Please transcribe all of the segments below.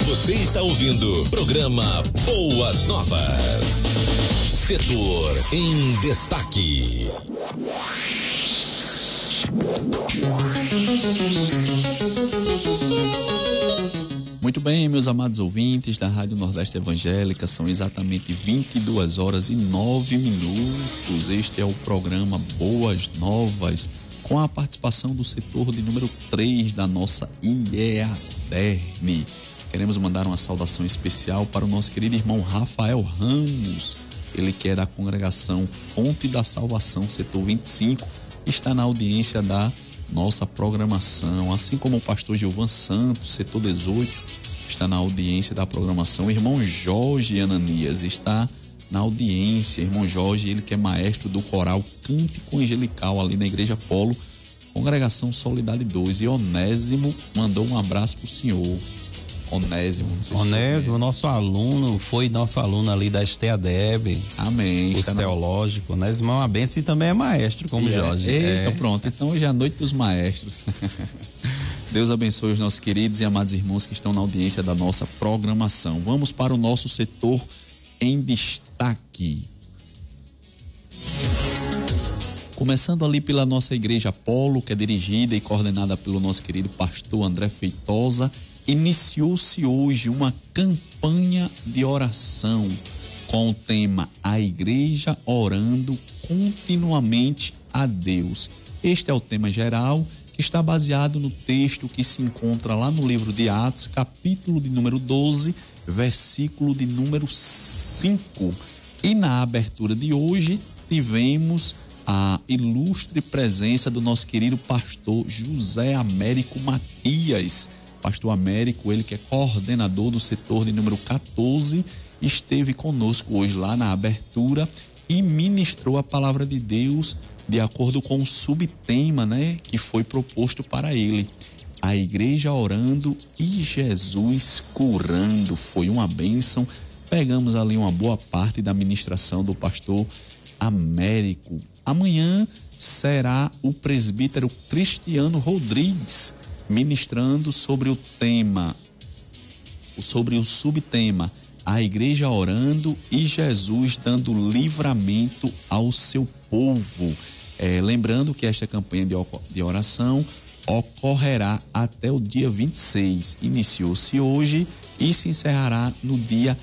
Você está ouvindo programa Boas Novas. Setor em destaque. Muito bem, meus amados ouvintes da Rádio Nordeste Evangélica, são exatamente 22 horas e 9 minutos. Este é o programa Boas Novas, com a participação do setor de número 3 da nossa IEADERN. Queremos mandar uma saudação especial para o nosso querido irmão Rafael Ramos, ele que é da congregação Fonte da Salvação, setor 25, está na audiência da nossa programação, assim como o pastor Gilvan Santos, setor 18, está na audiência da programação. O irmão Jorge Ananias está na audiência. Irmão Jorge, ele que é maestro do coral Cântico Angelical ali na Igreja Polo, congregação Solidade 2. E Onésimo mandou um abraço pro senhor. Onésimo, nosso aluno, foi nosso aluno ali da STADEB. Amém. Curso teológico. Onésimo é uma benção e também é maestro, como Jorge. Eita, pronto. Então hoje é a noite dos maestros. Deus abençoe os nossos queridos e amados irmãos que estão na audiência da nossa programação. Vamos para o nosso setor em destaque. Começando ali pela nossa Igreja Polo, que é dirigida e coordenada pelo nosso querido pastor André Feitosa, iniciou-se hoje uma campanha de oração com o tema A Igreja Orando Continuamente a Deus. Este é o tema geral, que está baseado no texto que se encontra lá no livro de Atos, capítulo de número 12, versículo de número 5. E na abertura de hoje tivemos a ilustre presença do nosso querido pastor José Américo Matias. Pastor Américo, ele que é coordenador do setor de número 14, esteve conosco hoje lá na abertura e ministrou a palavra de Deus de acordo com o subtema, que foi proposto para ele. A igreja orando e Jesus curando. Foi uma bênção. Pegamos ali uma boa parte da ministração do pastor Américo. Amanhã será o presbítero Cristiano Rodrigues ministrando sobre o subtema, a igreja orando e Jesus dando livramento ao seu povo. Lembrando que esta campanha de oração ocorrerá até o dia 26. Iniciou-se hoje e se encerrará no dia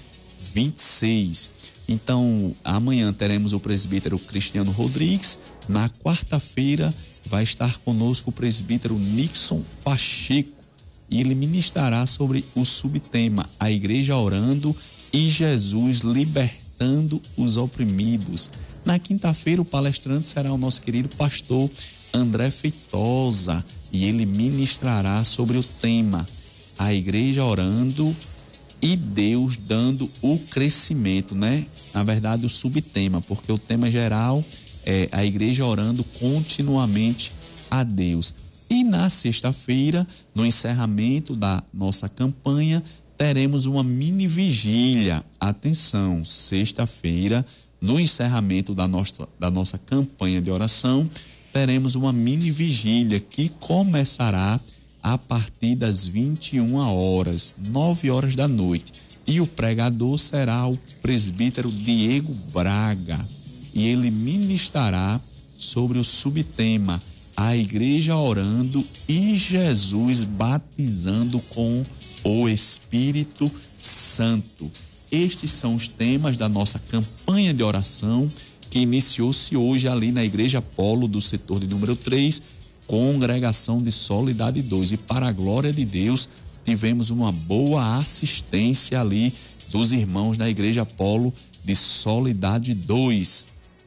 26. Então, amanhã teremos o presbítero Cristiano Rodrigues. Na quarta-feira vai estar conosco o presbítero Nixon Pacheco e ele ministrará sobre o subtema A Igreja Orando e Jesus Libertando os Oprimidos. Na quinta-feira o palestrante será o nosso querido pastor André Feitosa e ele ministrará sobre o tema A Igreja Orando e Deus dando o crescimento, Na verdade o subtema, porque o tema geral é a igreja orando continuamente a Deus. E na sexta-feira, no encerramento da nossa campanha, teremos uma mini vigília. Atenção, sexta-feira, no encerramento da nossa campanha de oração, teremos uma mini vigília que começará a partir das 21 horas, 9 horas da noite. E o pregador será o presbítero Diego Braga. E ele ministrará sobre o subtema A Igreja Orando e Jesus Batizando com o Espírito Santo. Estes são os temas da nossa campanha de oração que iniciou-se hoje ali na Igreja Polo do setor de número 3, congregação de Solidade 2. E para a glória de Deus, tivemos uma boa assistência ali dos irmãos da Igreja Polo de Solidade 2.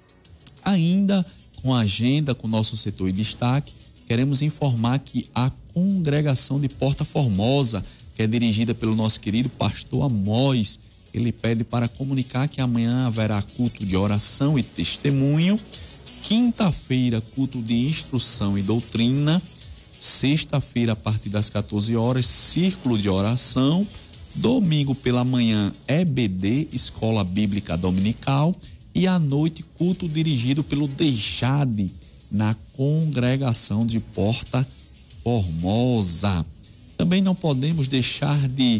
Ainda com a agenda, com o nosso setor em destaque, queremos informar que a congregação de Porta Formosa, que é dirigida pelo nosso querido pastor Amós, ele pede para comunicar que amanhã haverá culto de oração e testemunho, quinta-feira culto de instrução e doutrina, sexta-feira a partir das 14 horas círculo de oração, domingo pela manhã EBD, Escola Bíblica Dominical, e à noite culto dirigido pelo Deixade na congregação de Porta Formosa. Também não podemos deixar de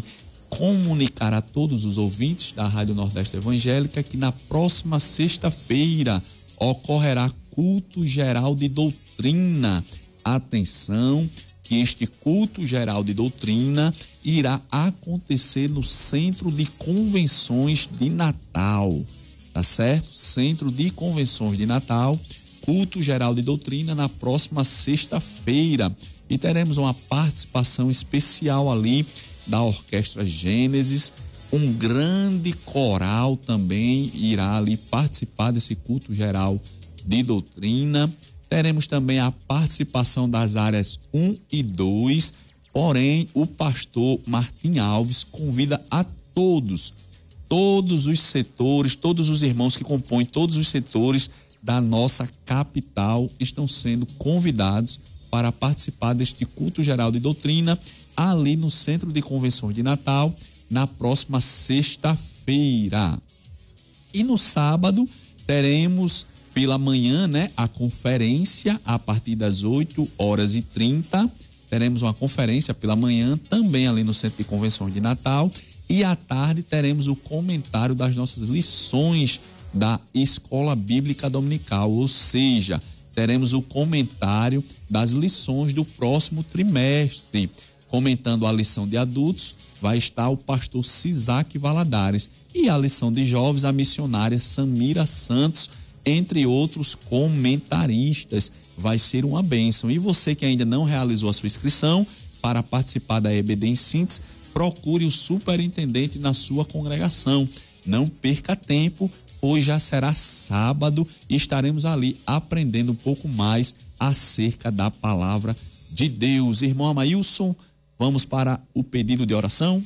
comunicar a todos os ouvintes da Rádio Nordeste Evangélica que na próxima sexta-feira ocorrerá culto geral de doutrina. Atenção, que este culto geral de doutrina irá acontecer no Centro de Convenções de Natal, tá certo? Centro de Convenções de Natal, culto geral de doutrina na próxima sexta-feira. E teremos uma participação especial ali da Orquestra Gênesis. Um grande coral também irá ali participar desse culto geral de doutrina. Teremos também a participação das áreas 1 e 2, porém o pastor Martim Alves convida a todos os setores, todos os irmãos que compõem todos os setores da nossa capital estão sendo convidados para participar deste culto geral de doutrina ali no Centro de Convenções de Natal, na próxima sexta-feira. E no sábado teremos pela manhã, a conferência a partir das 8h30. Teremos uma conferência pela manhã também ali no Centro de Convenções de Natal. E à tarde teremos o comentário das nossas lições da Escola Bíblica Dominical, ou seja, teremos o comentário das lições do próximo trimestre. Comentando a lição de adultos, vai estar o pastor Cisac Valadares. E a lição de jovens, a missionária Samira Santos, entre outros comentaristas. Vai ser uma bênção. E você que ainda não realizou a sua inscrição para participar da EBD em Síntese, procure o superintendente na sua congregação. Não perca tempo, pois já será sábado e estaremos ali aprendendo um pouco mais acerca da palavra de Deus. Irmão Amailson, vamos para o pedido de oração?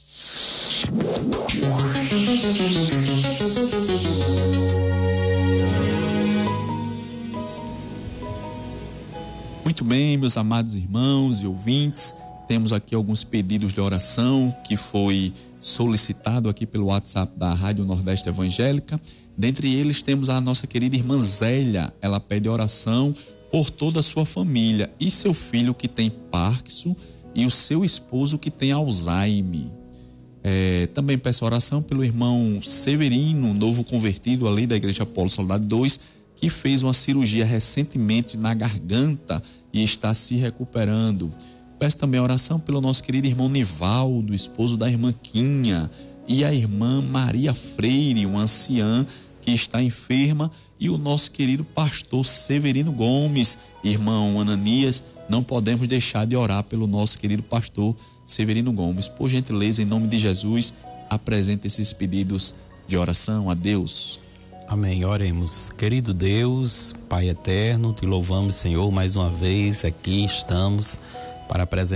Muito bem, meus amados irmãos e ouvintes, temos aqui alguns pedidos de oração que foi solicitado aqui pelo WhatsApp da Rádio Nordeste Evangélica. Dentre eles temos a nossa querida irmã Zélia. Ela pede oração por toda a sua família e seu filho que tem Parkinson e o seu esposo que tem Alzheimer. Também peço oração pelo irmão Severino, novo convertido ali da Igreja Apolo Soldado 2, que fez uma cirurgia recentemente na garganta e está se recuperando. Peço também oração pelo nosso querido irmão Nivaldo, esposo da irmã Quinha, e a irmã Maria Freire, uma anciã que está enferma, e o nosso querido pastor Severino Gomes. Irmão Ananias, não podemos deixar de orar pelo nosso querido pastor Severino Gomes. Por gentileza, em nome de Jesus, apresente esses pedidos de oração a Deus. Amém, oremos. Querido Deus, Pai eterno, te louvamos, Senhor, mais uma vez aqui estamos para apresentar